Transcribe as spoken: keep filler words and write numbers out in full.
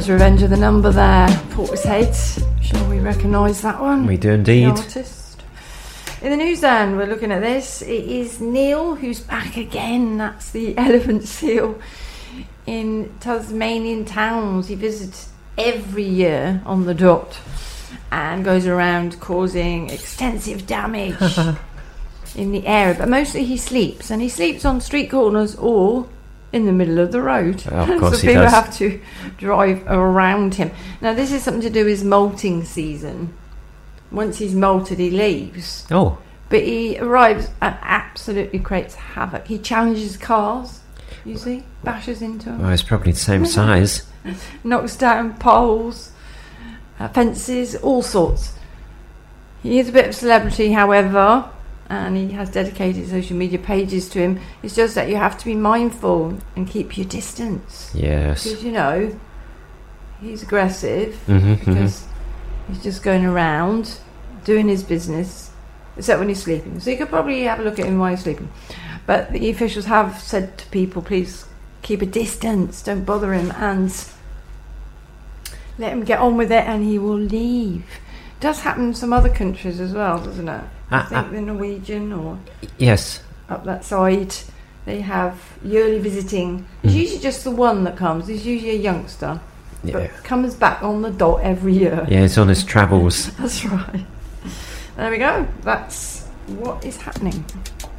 That's Revenge of the Number there. Portishead. Sure we recognise that one. We do indeed. The artist. In the news then, we're looking at this. It is Neil who's back again. That's the elephant seal in Tasmanian towns. He visits every year on the dot and goes around causing extensive damage in the area. But mostly he sleeps, and he sleeps on street corners or in the middle of the road. Oh, of course so he people does. have to drive around him. Now this is something to do with his molting season. Once he's molted, he leaves. Oh. But he arrives and absolutely creates havoc. He challenges cars, you see, bashes into them. Well, it's probably the same size. Knocks down poles, uh, fences, all sorts. He is a bit of a celebrity, however, and he has dedicated social media pages to him. It's just that you have to be mindful and keep your distance. Yes. Because, you know, he's aggressive Mm-hmm, because he's just going around doing his business, except when he's sleeping. So you could probably have a look at him while he's sleeping. But the officials have said to people, please keep a distance, don't bother him, and let him get on with it, and he will leave. It does happen in some other countries as well, doesn't it? I Uh, think uh, the Norwegian or Yes. up that side, they have yearly visiting. It's Mm. usually just the one that comes. He's usually a youngster, Yeah. but comes back on the dot every year. Yeah, it's on his travels. That's right. There we go. That's what is happening.